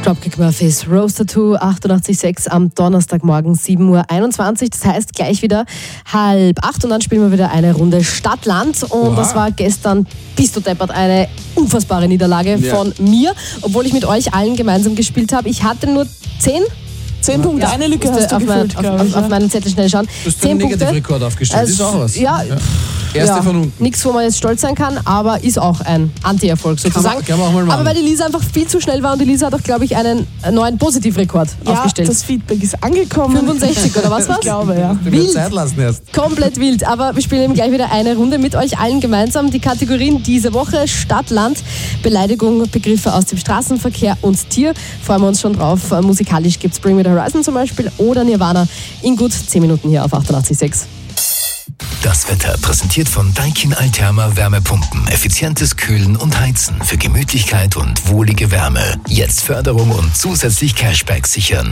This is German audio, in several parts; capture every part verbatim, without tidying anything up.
Dropkick Murphys, Rose Tattoo, achtundachtzig Komma sechs am Donnerstagmorgen, sieben Uhr einundzwanzig. Das heißt, gleich wieder halb acht und dann spielen wir wieder eine Runde Stadt-Land. Und Oha. Das war gestern, bist du deppert, eine unfassbare Niederlage ja. von mir, obwohl ich mit euch allen gemeinsam gespielt habe. Ich hatte nur zehn Zehn Punkte, ja. eine Lücke hast du auf, gefüllt, mein, auf, auf, auf meinen Zettel schnell schauen. Du hast einen Negativrekord aufgestellt, also, ist auch was. Ja, ja. Erste ja, von unten. Nichts, wo man jetzt stolz sein kann, aber ist auch ein Anti-Erfolg sozusagen. Kann man, kann man auch mal aber weil die Lisa einfach viel zu schnell war und die Lisa hat auch, glaube ich, einen neuen Positivrekord ja, aufgestellt. Das Feedback ist angekommen. fünfundsechzig oder was war's? Ich glaube, ja. Wild. Zeit lassen erst. Komplett wild. Aber wir spielen eben gleich wieder eine Runde mit euch allen gemeinsam. Die Kategorien diese Woche: Stadt, Land, Beleidigung, Begriffe aus dem Straßenverkehr und Tier. Freuen wir uns schon drauf. Musikalisch gibt's Bring Me the Horizon zum Beispiel oder Nirvana in gut zehn Minuten hier auf achtundachtzig Komma sechs. Das Wetter präsentiert von Daikin Altherma Wärmepumpen. Effizientes Kühlen und Heizen für Gemütlichkeit und wohlige Wärme. Jetzt Förderung und zusätzlich Cashback sichern.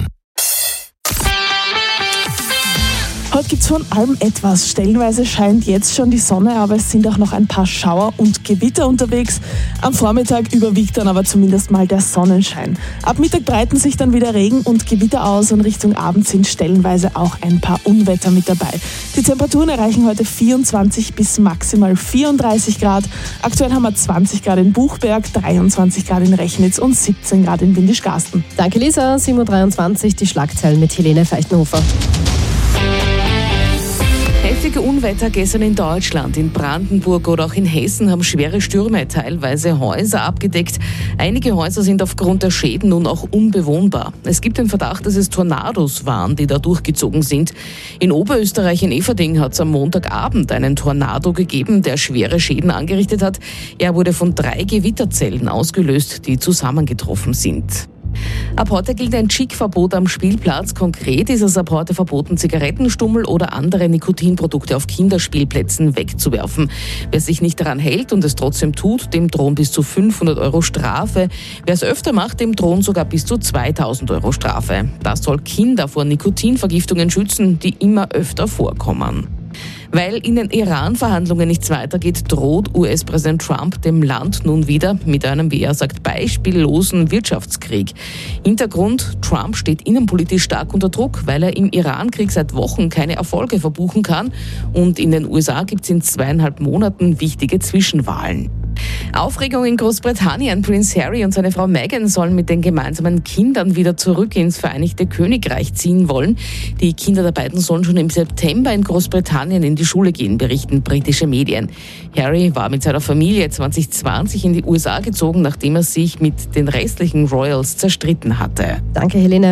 Heute gibt es von allem etwas. Stellenweise scheint jetzt schon die Sonne, aber es sind auch noch ein paar Schauer und Gewitter unterwegs. Am Vormittag überwiegt dann aber zumindest mal der Sonnenschein. Ab Mittag breiten sich dann wieder Regen und Gewitter aus und Richtung Abend sind stellenweise auch ein paar Unwetter mit dabei. Die Temperaturen erreichen heute vierundzwanzig bis maximal vierunddreißig Grad. Aktuell haben wir zwanzig Grad in Buchberg, dreiundzwanzig Grad in Rechnitz und siebzehn Grad in Windischgarsten. Danke Lisa, sieben Uhr dreiundzwanzig, die Schlagzeilen mit Helene Feichtenhofer. Heftige Unwetter gestern in Deutschland, in Brandenburg oder auch in Hessen haben schwere Stürme teilweise Häuser abgedeckt. Einige Häuser sind aufgrund der Schäden nun auch unbewohnbar. Es gibt den Verdacht, dass es Tornados waren, die da durchgezogen sind. In Oberösterreich in Eferding hat es am Montagabend einen Tornado gegeben, der schwere Schäden angerichtet hat. Er wurde von drei Gewitterzellen ausgelöst, die zusammengetroffen sind. Ab heute gilt ein Chic-Verbot am Spielplatz. Konkret ist es ab heute verboten, Zigarettenstummel oder andere Nikotinprodukte auf Kinderspielplätzen wegzuwerfen. Wer sich nicht daran hält und es trotzdem tut, dem drohen bis zu fünfhundert Euro Strafe. Wer es öfter macht, dem drohen sogar bis zu zweitausend Euro Strafe. Das soll Kinder vor Nikotinvergiftungen schützen, die immer öfter vorkommen. Weil in den Iran-Verhandlungen nichts weitergeht, droht U S-Präsident Trump dem Land nun wieder mit einem, wie er sagt, beispiellosen Wirtschaftskrieg. Hintergrund: Trump steht innenpolitisch stark unter Druck, weil er im Iran-Krieg seit Wochen keine Erfolge verbuchen kann. Und in den U S A gibt es in zweieinhalb Monaten wichtige Zwischenwahlen. Aufregung in Großbritannien. Prince Harry und seine Frau Meghan sollen mit den gemeinsamen Kindern wieder zurück ins Vereinigte Königreich ziehen wollen. Die Kinder der beiden sollen schon im September in Großbritannien in die Schule gehen, berichten britische Medien. Harry war mit seiner Familie zwanzig zwanzig in die U S A gezogen, nachdem er sich mit den restlichen Royals zerstritten hatte. Danke, Helene.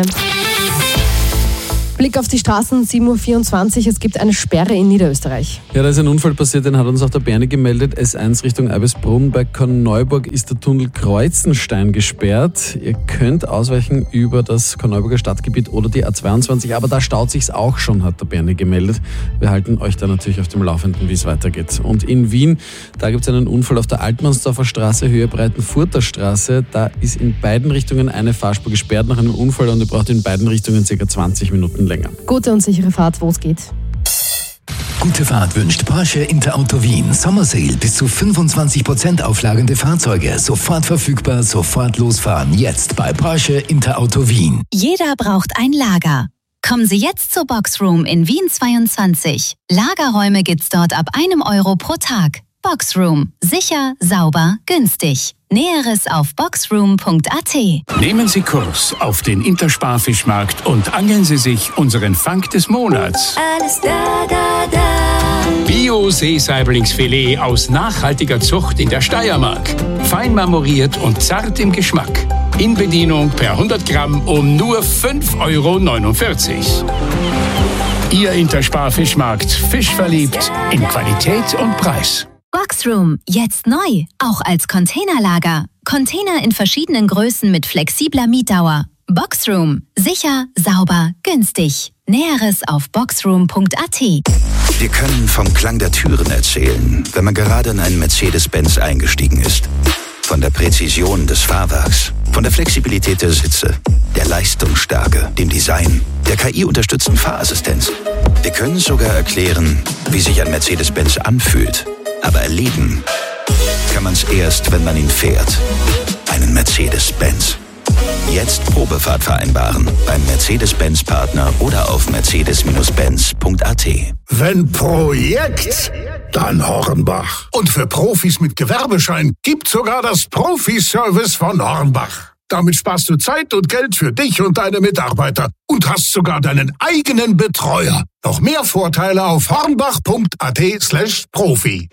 Blick auf die Straßen, sieben Uhr vierundzwanzig, es gibt eine Sperre in Niederösterreich. Ja, da ist ein Unfall passiert, den hat uns auch der Bernie gemeldet. S eins Richtung Eibisbrunn bei Korneuburg ist der Tunnel Kreuzenstein gesperrt. Ihr könnt ausweichen über das Korneuburger Stadtgebiet oder die A zweiundzwanzig, aber da staut sich's auch schon, hat der Bernie gemeldet. Wir halten euch da natürlich auf dem Laufenden, wie es weitergeht. Und in Wien, da gibt es einen Unfall auf der Altmannsdorfer Straße, Höhe Breitenfurter Straße. Da ist in beiden Richtungen eine Fahrspur gesperrt nach einem Unfall und ihr braucht in beiden Richtungen ca. zwanzig Minuten länger. Gute und sichere Fahrt, wo es geht. Gute Fahrt wünscht Porsche Interauto Wien. Sommersale bis zu fünfundzwanzig Prozent auflagende Fahrzeuge. Sofort verfügbar, sofort losfahren. Jetzt bei Porsche Interauto Wien. Jeder braucht ein Lager. Kommen Sie jetzt zur Boxroom in Wien zweiundzwanzig. Lagerräume gibt's dort ab einem Euro pro Tag. Boxroom. Sicher, sauber, günstig. Näheres auf boxroom punkt a t. Nehmen Sie Kurs auf den Intersparfischmarkt und angeln Sie sich unseren Fang des Monats. Alles da, da, da. Bio-Seesaiblingsfilet aus nachhaltiger Zucht in der Steiermark. Fein marmoriert und zart im Geschmack. In Bedienung per hundert Gramm um nur fünf Euro neunundvierzig. Ihr Intersparfischmarkt. Fischverliebt in Qualität und Preis. Boxroom, jetzt neu, auch als Containerlager. Container in verschiedenen Größen mit flexibler Mietdauer. Boxroom, sicher, sauber, günstig. Näheres auf boxroom punkt a t. Wir können vom Klang der Türen erzählen, wenn man gerade in einen Mercedes-Benz eingestiegen ist. Von der Präzision des Fahrwerks, von der Flexibilität der Sitze, der Leistungsstärke, dem Design, der K I-unterstützten Fahrassistenz. Wir können sogar erklären, wie sich ein Mercedes-Benz anfühlt. Aber erleben kann man es erst, wenn man ihn fährt. Einen Mercedes-Benz. Jetzt Probefahrt vereinbaren beim Mercedes-Benz-Partner oder auf mercedes Benz punkt a t. Wenn Projekt, dann Hornbach. Und für Profis mit Gewerbeschein gibt sogar das Profi-Service von Hornbach. Damit sparst du Zeit und Geld für dich und deine Mitarbeiter und hast sogar deinen eigenen Betreuer. Noch mehr Vorteile auf hornbach punkt a t slash profi.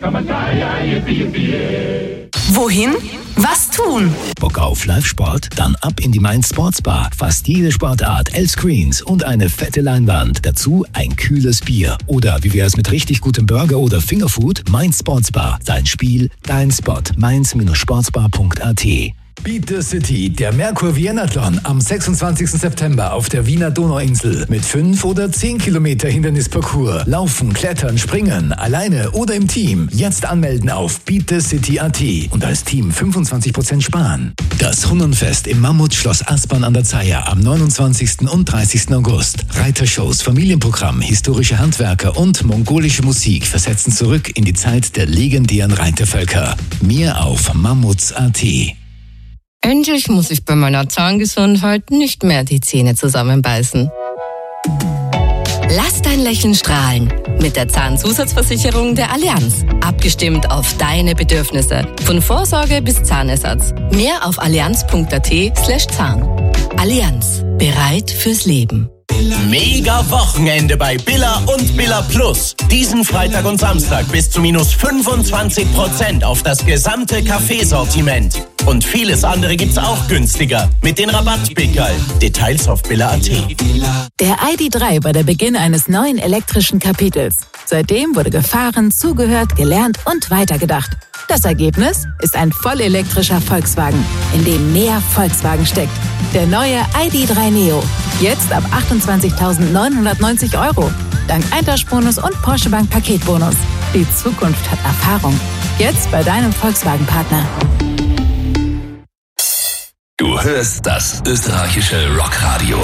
Wohin? Was tun? Bock auf Live-Sport? Dann ab in die Mainz Sportsbar. Fast jede Sportart, L-Screens und eine fette Leinwand. Dazu ein kühles Bier. Oder wie wär's mit richtig gutem Burger oder Fingerfood? Mainz Sportsbar. Dein Spiel, dein Spot. mainz Sportsbar punkt a t. Beat the City, der Merkur Vienathlon am sechsundzwanzigsten September auf der Wiener Donauinsel mit fünf oder zehn Kilometer Hindernisparcours. Laufen, klettern, springen, alleine oder im Team. Jetzt anmelden auf beat the city punkt a t und als Team fünfundzwanzig Prozent sparen. Das Hunnenfest im Mammutschloss Aspern an der Zeiher am neunundzwanzigsten und dreißigsten August. Reitershows, Familienprogramm, historische Handwerker und mongolische Musik versetzen zurück in die Zeit der legendären Reitervölker. Mehr auf mammuts punkt a t. Endlich muss ich bei meiner Zahngesundheit nicht mehr die Zähne zusammenbeißen. Lass dein Lächeln strahlen mit der Zahnzusatzversicherung der Allianz. Abgestimmt auf deine Bedürfnisse. Von Vorsorge bis Zahnersatz. Mehr auf allianz punkt a t slash zahn. Allianz. Bereit fürs Leben. Mega Wochenende bei Billa und Billa Plus. Diesen Freitag und Samstag bis zu minus fünfundzwanzig Prozent auf das gesamte Kaffeesortiment. Und vieles andere gibt's auch günstiger mit den Rabattpickerl. Details auf billa punkt a t. Der I D drei war der Beginn eines neuen elektrischen Kapitels. Seitdem wurde gefahren, zugehört, gelernt und weitergedacht. Das Ergebnis ist ein vollelektrischer Volkswagen, in dem mehr Volkswagen steckt. Der neue I D drei Neo. Jetzt ab achtundzwanzigtausendneunhundertneunzig Euro. Dank Eintauschbonus und Porsche Bank Paketbonus. Die Zukunft hat Erfahrung. Jetzt bei deinem Volkswagen-Partner. Du hörst das österreichische Rockradio.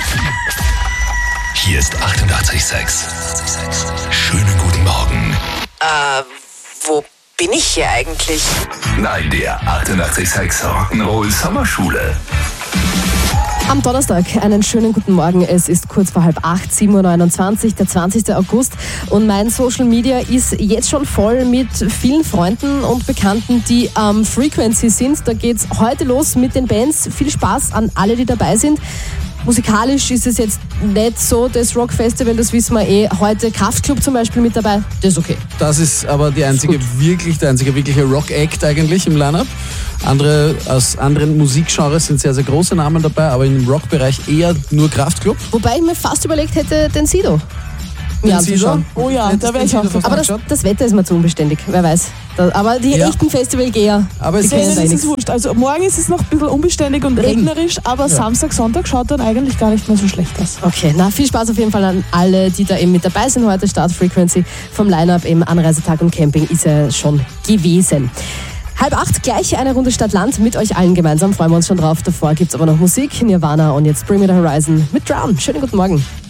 Hier ist achtundachtzig Komma sechs. Schönen guten Morgen. Äh, wo bin ich hier eigentlich? Nein, der achtundachtzig Komma sechs Rock'n'Roll Sommerschule. Am Donnerstag einen schönen guten Morgen. Es ist kurz vor halb acht, sieben Uhr neunundzwanzig, der zwanzigsten August. Und mein Social Media ist jetzt schon voll mit vielen Freunden und Bekannten, die am ähm, Frequency sind. Da geht's heute los mit den Bands. Viel Spaß an alle, die dabei sind. Musikalisch ist es jetzt nicht so das Rockfestival, das wissen wir eh. Heute Kraftklub zum Beispiel mit dabei, das ist okay. Das ist aber die einzige wirklich, der einzige wirkliche Rock-Act eigentlich im Line-Up. Andere aus anderen Musikgenres sind sehr, sehr große Namen dabei, aber im Rockbereich eher nur Kraftklub. Wobei ich mir fast überlegt hätte, den Sido. Ja, Sido? Oh ja, da wäre ich auch. Aber das, das Wetter ist mir zu unbeständig, wer weiß. Da, aber die ja. echten Festivalgeher, aber die es kennen ist, da ist nichts. wurscht. Also morgen ist es noch ein bisschen unbeständig und regnerisch, aber ja. Samstag, Sonntag schaut dann eigentlich gar nicht mehr so schlecht aus. Okay, na viel Spaß auf jeden Fall an alle, die da eben mit dabei sind heute. Start Frequency vom Line-Up im Anreisetag und Camping ist ja schon gewesen. Halb acht, gleich eine Runde Stadt-Land mit euch allen gemeinsam. Freuen wir uns schon drauf. Davor gibt es aber noch Musik, Nirvana und jetzt Bring Me The Horizon mit Drown. Schönen guten Morgen.